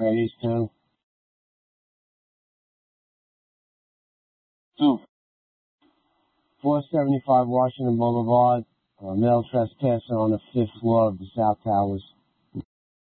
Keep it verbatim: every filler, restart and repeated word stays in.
Ladies two. Two. four seventy-five Washington Boulevard. Uh, male trespasser on the fifth floor of the South Towers.